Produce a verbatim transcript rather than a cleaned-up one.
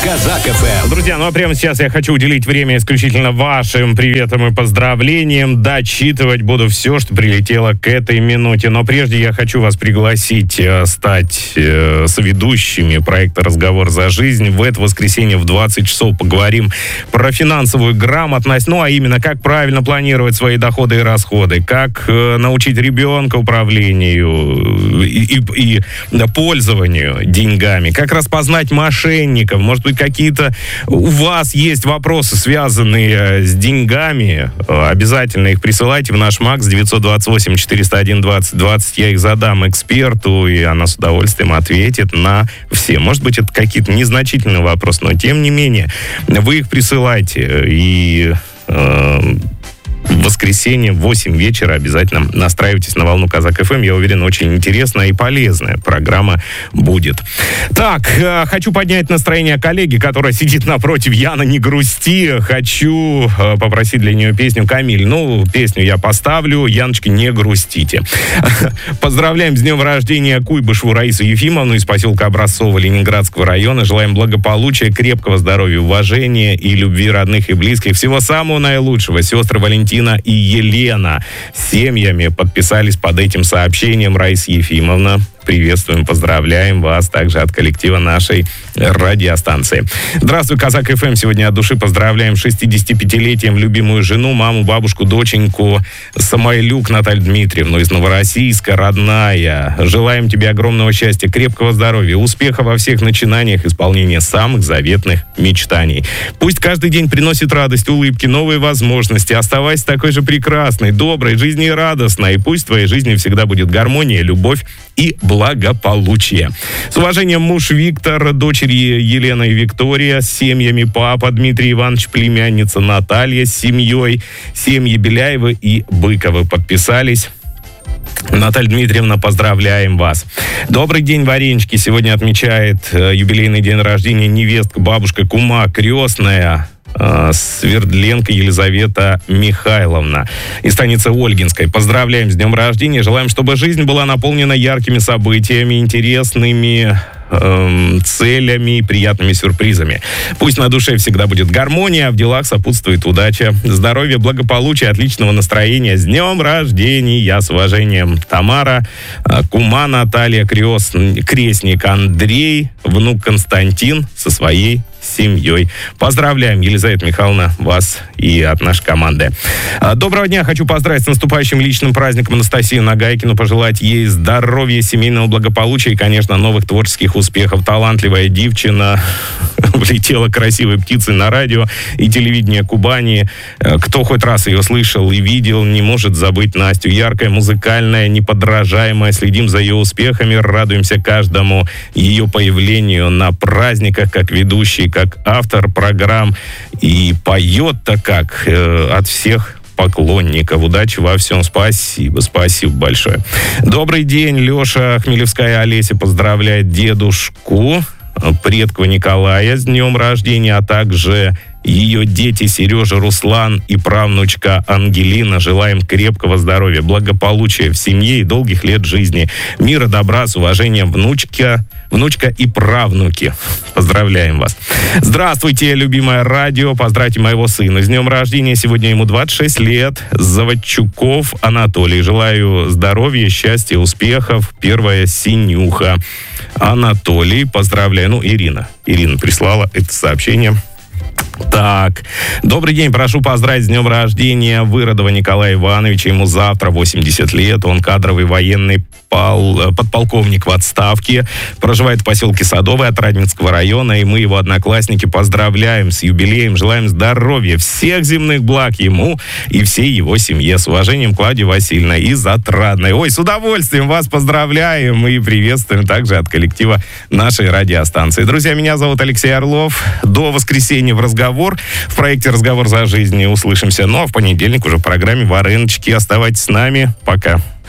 Казак эф эм. Друзья, ну а прямо сейчас я хочу уделить время исключительно вашим приветам и поздравлениям. Дочитывать буду все, что прилетело к этой минуте. Но прежде я хочу вас пригласить э, стать э, соведущими проекта «Разговор за жизнь». В это воскресенье в двадцать часов поговорим про финансовую грамотность. Ну а именно, как правильно планировать свои доходы и расходы, как э, научить ребенка управлению и, и, и да, пользованию деньгами, как распознать мошенников. Может быть, какие-то у вас есть вопросы, связанные с деньгами, обязательно их присылайте в наш МАКС девять два восемь четыреста один двадцать двадцать. Я их задам эксперту, и она с удовольствием ответит на все. Может быть, это какие-то незначительные вопросы, но тем не менее, вы их присылайте, и э, в воскресенье в восемь вечера обязательно настраивайтесь на волну Казак эф эм. Я уверен, очень интересная и полезная программа будет. Так, э, хочу поднять настроение коллеги, которая сидит напротив. Яна, не грусти. Хочу э, попросить для нее песню. Камиль, ну, песню я поставлю. Яночка, не грустите. Поздравляем с днем рождения Куйбышеву Раису Ефимовну из поселка Образцово Ленинградского района. Желаем благополучия, крепкого здоровья, уважения и любви родных и близких. Всего самого наилучшего. Сестры Валентина и Елена семьями подписались под этим сообщением. Раиса Ефимовна, приветствуем, поздравляем вас также от коллектива нашей радиостанции. Здравствуй, Казак эф эм. Сегодня от души поздравляем с шестидесятипятилетием любимую жену, маму, бабушку, доченьку Самойлюк Наталью Дмитриевну из Новороссийска, родная. Желаем тебе огромного счастья, крепкого здоровья, успеха во всех начинаниях, исполнения самых заветных мечтаний. Пусть каждый день приносит радость, улыбки, новые возможности. Оставайся такой же прекрасной, доброй, жизнерадостной. И пусть в твоей жизни всегда будет гармония, любовь и благополучие. С уважением, муж Виктор, дочери Елена и Виктория, с семьями папа Дмитрий Иванович, племянница Наталья с семьей, семьи Беляевы и Быковы подписались. Наталья Дмитриевна, поздравляем вас. Добрый день, варенички. Сегодня отмечает э, юбилейный день рождения невестка, бабушка, кума, крестная Свердленко Елизавета Михайловна из станицы Ольгинской. Поздравляем с днем рождения. Желаем, чтобы жизнь была наполнена яркими событиями, интересными эм, целями и приятными сюрпризами. Пусть на душе всегда будет гармония, а в делах сопутствует удача, здоровье, благополучие, отличного настроения. С днем рождения! С уважением, Тамара, кума Наталья, крест, крестник Андрей, внук Константин со своей семьей. Поздравляем, Елизавета Михайловна, вас и от нашей команды. Доброго дня. Хочу поздравить с наступающим личным праздником Анастасию Нагайкину, пожелать ей здоровья, семейного благополучия и, конечно, новых творческих успехов. Талантливая девчина, влетела красивой птицей на радио и телевидение Кубани. Кто хоть раз ее слышал и видел, не может забыть Настю. Яркая, музыкальная, неподражаемая. Следим за ее успехами, радуемся каждому ее появлению на праздниках, как ведущий, как автор программ, и поет-то как э, от всех поклонников. Удачи во всем. Спасибо. Спасибо большое. Добрый день. Леша, Хмелевская Олеся поздравляет дедушку, предкова Николая с днем рождения, а также ее дети Сережа, Руслан и правнучка Ангелина. Желаем крепкого здоровья, благополучия в семье и долгих лет жизни. Мира, добра, с уважением, внучка, внучка и правнуки. Поздравляем вас. Здравствуйте, любимое радио. Поздравьте моего сына с днем рождения. Сегодня ему двадцать шесть лет. Заводчуков Анатолий. Желаю здоровья, счастья, успехов. Первая синюха. Анатолий. Поздравляю. Ну, Ирина. Ирина прислала это сообщение. Так, добрый день, прошу поздравить с днем рождения Выродова Николая Ивановича. Ему завтра восемьдесят лет. Он кадровый военный пол, подполковник в отставке. Проживает в поселке Садовый Отрадненского района. И мы, его одноклассники, поздравляем с юбилеем. Желаем здоровья, всех земных благ ему и всей его семье. С уважением, Клавдия Васильевна из Отрадной. Ой, с удовольствием вас поздравляем и приветствуем также от коллектива нашей радиостанции. Друзья, меня зовут Алексей Орлов. До воскресенья в разговор. В проекте «Разговор за жизнь» услышимся. Ну а в понедельник уже в программе «Вареночки». Оставайтесь с нами. Пока.